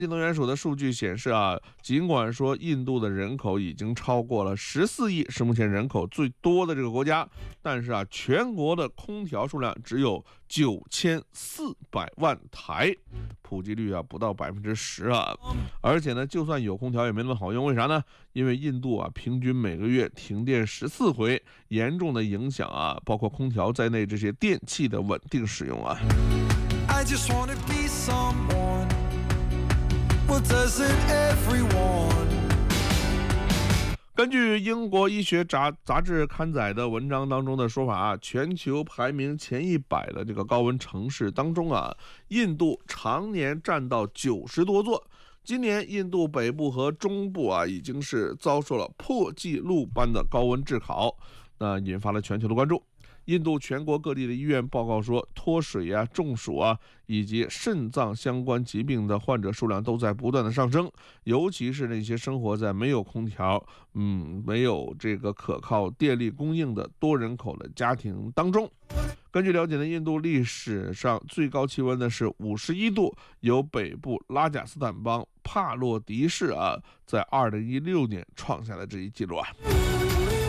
能源署的数据显示啊，尽管说印度的人口已经超过了14亿，是目前人口最多的这个国家，但是啊，全国的空调数量只有9400万台，普及率啊不到10%啊。而且呢，就算有空调也没那么好用，为啥呢？因为印度啊，平均每个月停电14回，严重的影响啊，包括空调在内这些电器的稳定使用啊。 I just wanna be someone. Well, doesn't everyone? 根据英国医学杂志刊载的文章当中的说法啊，全球排名前100的这个高温城市当中啊，印度常年占到90多座。今年印度北部和中部啊，已经是遭受了破纪录般的高温炙烤，那引发了全球的关注。印度全国各地的医院报告说，脱水啊、中暑啊以及肾脏相关疾病的患者数量都在不断的上升，尤其是那些生活在没有空调、没有这个可靠电力供应的多人口的家庭当中。根据了解呢，印度历史上最高气温呢是51度，由北部拉贾斯坦邦帕洛迪市啊，在2016年创下了这一记录啊。